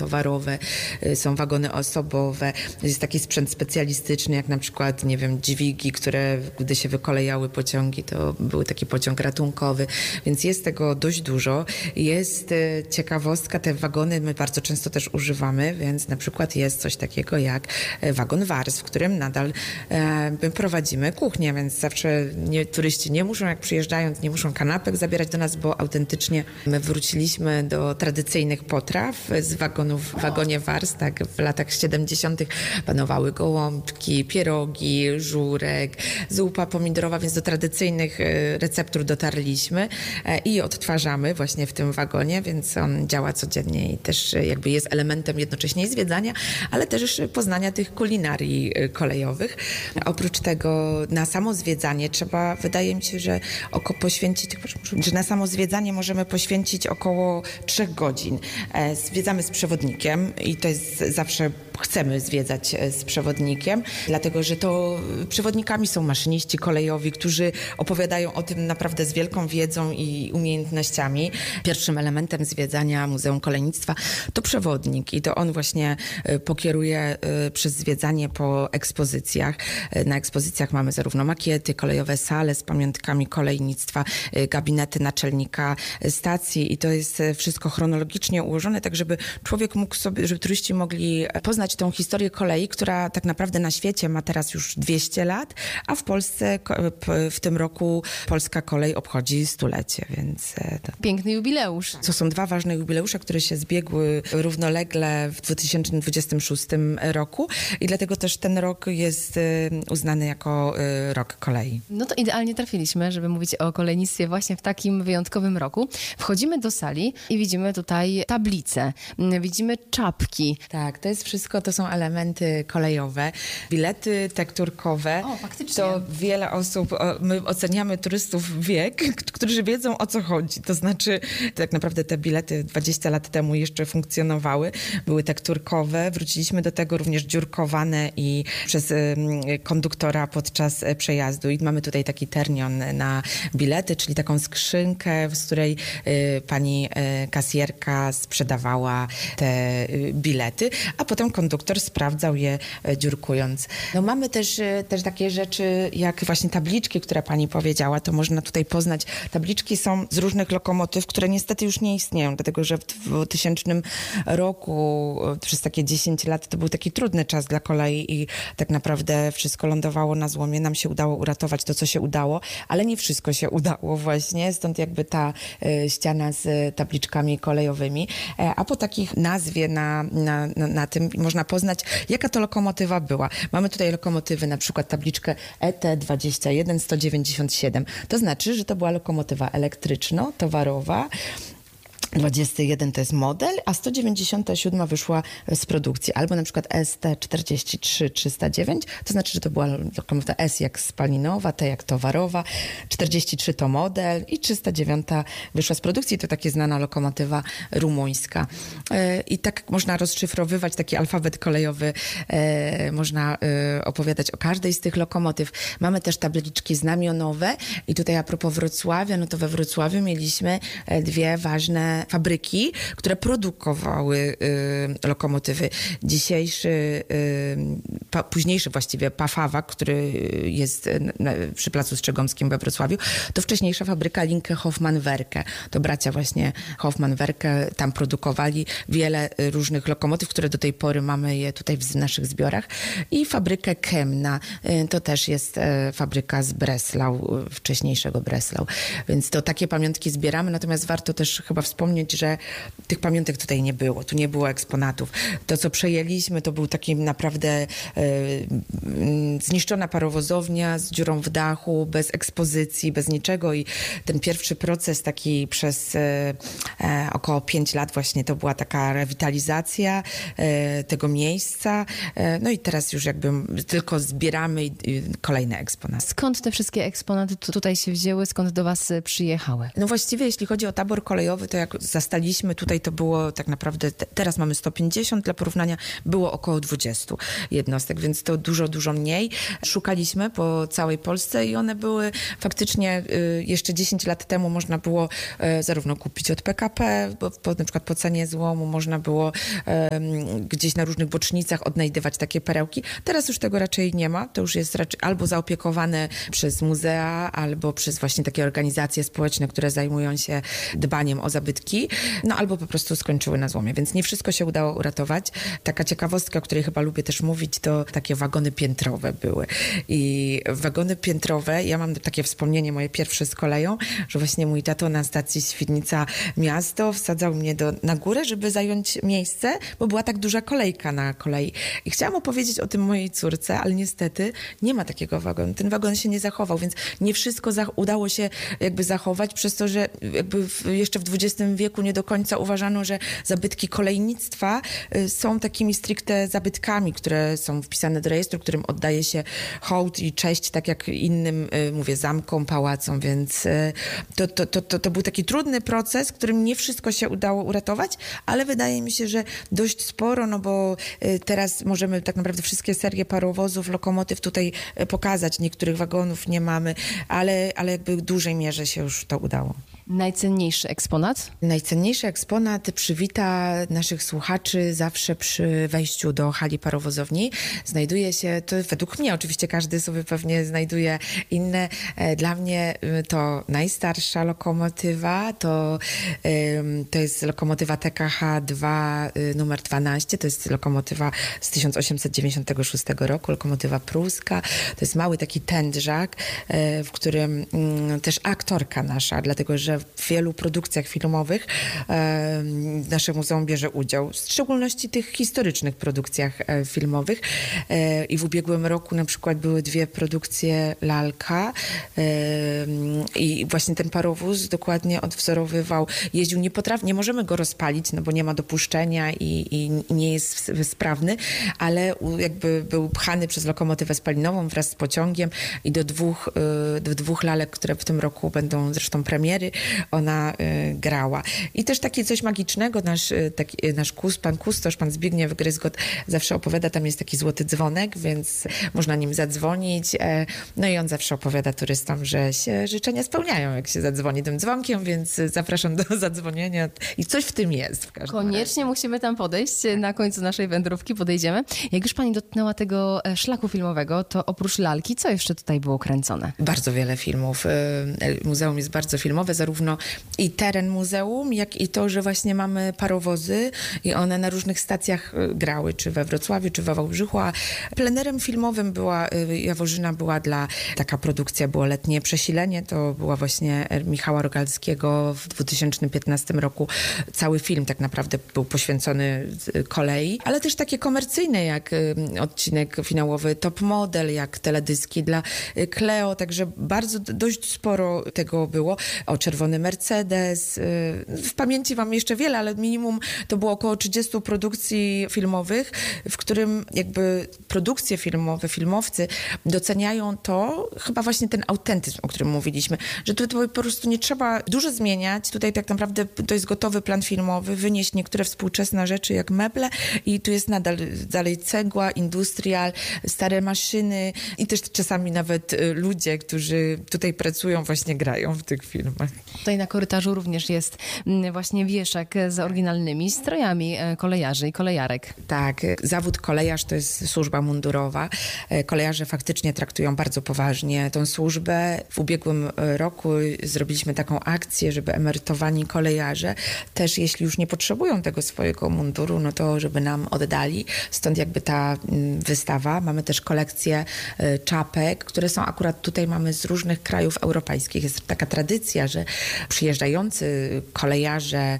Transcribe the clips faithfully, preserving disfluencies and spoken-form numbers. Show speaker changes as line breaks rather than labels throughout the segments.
towarowe, są wagony osobowe, jest taki sprzęt specjalistyczny, jak na przykład, nie wiem, dźwigi, które gdy się wykolejały pociągi, to był taki pociąg ratunkowy, więc jest tego dość dużo. Jest ciekawostka, te wagony my bardzo często też używamy, więc na przykład jest coś takiego jak wagon Wars, w którym nadal e, prowadzimy kuchnię, więc zawsze nie, turyści nie muszą, jak przyjeżdżając, nie muszą kanapek zabierać do nas, bo autentycznie my wróciliśmy do tradycyjnych potraw z wagonów w wagonie Wars, tak, w latach siedemdziesiątych panowały gołąbki, pierogi, żurek, zupa pomidorowa, więc do tradycyjnych receptur dotarliśmy i odtwarzamy właśnie w tym wagonie, więc on działa codziennie i też jakby jest elementem jednocześnie zwiedzania, ale też poznania tych kulinarii kolejowych. Oprócz tego na samo zwiedzanie trzeba, wydaje mi się, że oko poświęcić, że na samo zwiedzanie możemy poświęcić około trzech godzin. Zwiedzamy z przewodnikiem i to jest zawsze, chcemy zwiedzać z przewodnikiem, dlatego że to przewodnikami są maszyniści kolejowi, którzy opowiadają o tym naprawdę z wielką wiedzą i umiejętnościami. Pierwszym elementem zwiedzania Muzeum Kolejnictwa to przewodnik i to on właśnie pokieruje przez zwiedzanie po ekspozycjach. Na ekspozycjach mamy zarówno makiety, kolejowe sale z pamiątkami kolejnictwa, gabinety naczelnika stacji i to jest wszystko chronologicznie ułożone, tak żeby człowiek mógł sobie, żeby turyści mogli poznać tą historię kolei, która tak naprawdę na świecie ma teraz już dwieście lat, a w Polsce w tym roku polska kolej obchodzi stulecie, więc... To...
Piękny jubileusz.
To są dwa ważne jubileusze, które się zbiegły równolegle w dwa tysiące dwudziestym szóstym roku i dlatego też ten rok jest uznany jako rok kolei.
No to idealnie trafiliśmy, żeby mówić o kolejnictwie właśnie w takim wyjątkowym roku. Wchodzimy do sali i widzimy tutaj tablicę, widzimy czapki.
Tak, to jest wszystko, to są elementy kolejowe. Bilety tekturkowe.
O, faktycznie.
To wiele osób, my oceniamy turystów wiek, którzy wiedzą, o co chodzi. To znaczy, tak naprawdę te bilety dwadzieścia lat temu jeszcze funkcjonowały, były tekturkowe. Wróciliśmy do tego również dziurkowane i przez konduktora podczas przejazdu. I mamy tutaj taki ternion na bilety, czyli taką skrzynkę, z której pani kasjerka sprzedawała te bilety, a potem konduktor sprawdzał je dziurkując. No mamy też, też takie rzeczy, jak właśnie tabliczki, które pani powiedziała, to można tutaj poznać. Tabliczki są z różnych lokomotyw, które niestety już nie istnieją, dlatego że w dwutysięcznym roku przez takie dziesięć lat to był taki trudny czas dla kolei i tak naprawdę wszystko lądowało na złomie. Nam się udało uratować to, co się udało, ale nie wszystko się udało właśnie, stąd jakby ta y, ściana z tabliczkami kolejowymi, e, a po takich nazwie na, na, na, na tym można poznać, jaka to lokomotywa była. Mamy tutaj lokomotywy, na przykład tabliczkę E T dwadzieścia jeden sto dziewięćdziesiąt siedem. To znaczy, że to była lokomotywa elektryczno-towarowa. dwadzieścia jeden to jest model, a sto dziewięćdziesiąt siedem wyszła z produkcji. Albo na przykład S T czterdzieści trzy trzysta dziewięć, to znaczy, że to była lokomotywa S jak spalinowa, T jak towarowa, czterdzieści trzy to model i trzysta dziewięć wyszła z produkcji. To takie znana lokomotywa rumuńska. I tak można rozszyfrowywać taki alfabet kolejowy, można opowiadać o każdej z tych lokomotyw. Mamy też tabliczki znamionowe i tutaj a propos Wrocławia, no to we Wrocławiu mieliśmy dwie ważne fabryki, które produkowały y, lokomotywy. Dzisiejszy, y, pa, późniejszy właściwie Pafawa, który jest na, przy Placu Strzegomskim we Wrocławiu, to wcześniejsza fabryka Linke Hoffmann-Werke. To bracia właśnie Hoffmann-Werke tam produkowali wiele różnych lokomotyw, które do tej pory mamy je tutaj w naszych zbiorach. I fabrykę Kemna, y, to też jest y, fabryka z Breslau, y, wcześniejszego Breslau. Więc to takie pamiątki zbieramy, natomiast warto też chyba wspomnieć, że tych pamiątek tutaj nie było, tu nie było eksponatów. To, co przejęliśmy, to był taki naprawdę e, zniszczona parowozownia z dziurą w dachu, bez ekspozycji, bez niczego i ten pierwszy proces taki przez e, e, około pięć lat właśnie to była taka rewitalizacja e, tego miejsca. E, no i teraz już jakby tylko zbieramy i, i kolejne eksponaty.
Skąd te wszystkie eksponaty tutaj się wzięły? Skąd do was przyjechały?
No właściwie jeśli chodzi o tabor kolejowy, to jak zastaliśmy, tutaj to było tak naprawdę, te, teraz mamy sto pięćdziesiąt, dla porównania było około dwadzieścia jednostek, więc to dużo, dużo mniej. Szukaliśmy po całej Polsce i one były faktycznie y, jeszcze dziesięć lat temu można było y, zarówno kupić od P K P, bo po, na przykład po cenie złomu można było y, gdzieś na różnych bocznicach odnajdywać takie perełki. Teraz już tego raczej nie ma. To już jest raczej albo zaopiekowane przez muzea, albo przez właśnie takie organizacje społeczne, które zajmują się dbaniem o zabytki, no albo po prostu skończyły na złomie, więc nie wszystko się udało uratować. Taka ciekawostka, o której chyba lubię też mówić, to takie wagony piętrowe były. I wagony piętrowe, ja mam takie wspomnienie moje pierwsze z koleją, że właśnie mój tato na stacji Świdnica Miasto wsadzał mnie do, na górę, żeby zająć miejsce, bo była tak duża kolejka na kolei. I chciałam opowiedzieć o tym mojej córce, ale niestety nie ma takiego wagonu. Ten wagon się nie zachował, więc nie wszystko za- udało się jakby zachować, przez to, że jakby w, jeszcze w dwudziestym wieku nie do końca uważano, że zabytki kolejnictwa y, są takimi stricte zabytkami, które są wpisane do rejestru, którym oddaje się hołd i cześć, tak jak innym, y, mówię, zamkom, pałacom, więc y, to, to, to, to, to był taki trudny proces, którym nie wszystko się udało uratować, ale wydaje mi się, że dość sporo, no bo y, teraz możemy tak naprawdę wszystkie serie parowozów, lokomotyw tutaj y, pokazać. Niektórych wagonów nie mamy, ale, ale jakby w dużej mierze się już to udało.
Najcenniejszy eksponat?
Najcenniejszy eksponat przywita naszych słuchaczy zawsze przy wejściu do hali parowozowni. Znajduje się, to według mnie oczywiście każdy sobie pewnie znajduje inne. Dla mnie to najstarsza lokomotywa, to, to jest lokomotywa T K H dwa numer dwanaście, to jest lokomotywa z tysiąc osiemset dziewięćdziesiątego szóstego roku, lokomotywa pruska. To jest mały taki tędrzak, w którym też aktorka nasza, dlatego że w wielu produkcjach filmowych e, nasze muzeum bierze udział, w szczególności tych historycznych produkcjach e, filmowych. E, I w ubiegłym roku na przykład były dwie produkcje Lalka e, i właśnie ten parowóz dokładnie odwzorowywał, jeździł, nie potrafi, nie możemy go rozpalić, no bo nie ma dopuszczenia i, i, i nie jest sprawny, ale jakby był pchany przez lokomotywę spalinową wraz z pociągiem i do dwóch, e, do dwóch lalek, które w tym roku będą zresztą premiery, ona y, grała. I też takie coś magicznego, nasz, y, taki, nasz kus, pan kustosz, pan Zbigniew Gryzgot zawsze opowiada, tam jest taki złoty dzwonek, więc można nim zadzwonić. E, no i on zawsze opowiada turystom, że się życzenia spełniają, jak się zadzwoni tym dzwonkiem, więc zapraszam do zadzwonienia i coś w tym jest. W każdym
Koniecznie
razie.
musimy tam podejść. Na końcu naszej wędrówki podejdziemy. Jak już pani dotknęła tego szlaku filmowego, to oprócz Lalki, co jeszcze tutaj było kręcone?
Bardzo wiele filmów. Y, Muzeum jest bardzo filmowe, zarówno i teren muzeum, jak i to, że właśnie mamy parowozy i one na różnych stacjach grały, czy we Wrocławiu, czy we Wałbrzychu, a plenerem filmowym była, Jaworzyna była dla, taka produkcja, było Letnie przesilenie, to była właśnie Michała Rogalskiego w dwa tysiące piętnastym roku. Cały film tak naprawdę był poświęcony kolei, ale też takie komercyjne, jak odcinek finałowy Top Model, jak teledyski dla Cleo, także bardzo, dość sporo tego było. O Czerwony Mercedes. W pamięci mam jeszcze wiele, ale minimum to było około trzydzieści produkcji filmowych, w którym jakby produkcje filmowe, filmowcy doceniają to, chyba właśnie ten autentyzm, o którym mówiliśmy, że tutaj po prostu nie trzeba dużo zmieniać. Tutaj tak naprawdę to jest gotowy plan filmowy, wynieść niektóre współczesne rzeczy jak meble i tu jest nadal dalej cegła, industrial, stare maszyny i też czasami nawet ludzie, którzy tutaj pracują, właśnie grają w tych filmach.
Tutaj na korytarzu również jest właśnie wieszak z oryginalnymi strojami kolejarzy i kolejarek.
Tak, zawód kolejarz to jest służba mundurowa. Kolejarze faktycznie traktują bardzo poważnie tą służbę. W ubiegłym roku zrobiliśmy taką akcję, żeby emerytowani kolejarze też, jeśli już nie potrzebują tego swojego munduru, no to żeby nam oddali. Stąd jakby ta wystawa. Mamy też kolekcję czapek, które są akurat tutaj, mamy z różnych krajów europejskich. Jest taka tradycja, że przyjeżdżający kolejarze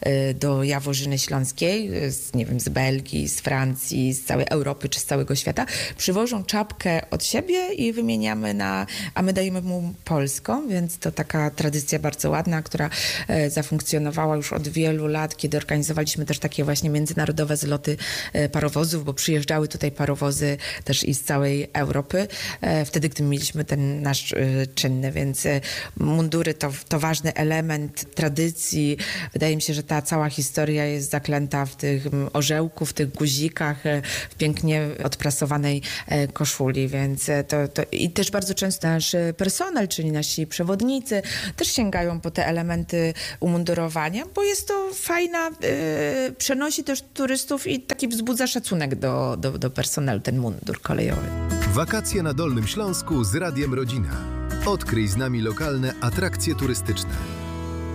do Jaworzyny Śląskiej, z, nie wiem, z Belgii, z Francji, z całej Europy czy z całego świata, przywożą czapkę od siebie i wymieniamy na, a my dajemy mu polską, więc to taka tradycja bardzo ładna, która zafunkcjonowała już od wielu lat, kiedy organizowaliśmy też takie właśnie międzynarodowe zloty parowozów, bo przyjeżdżały tutaj parowozy też i z całej Europy, wtedy, gdy mieliśmy ten nasz czynny, więc mundury to, to ważne ważny element tradycji. Wydaje mi się, że ta cała historia jest zaklęta w tym orzełku, w tych guzikach, w pięknie odprasowanej koszuli, więc to, to i też bardzo często nasz personel, czyli nasi przewodnicy też sięgają po te elementy umundurowania, bo jest to fajna, yy, przenosi też turystów i taki wzbudza szacunek do, do, do personelu, ten mundur kolejowy.
Wakacje na Dolnym Śląsku z Radiem Rodzina. Odkryj z nami lokalne atrakcje turystyczne.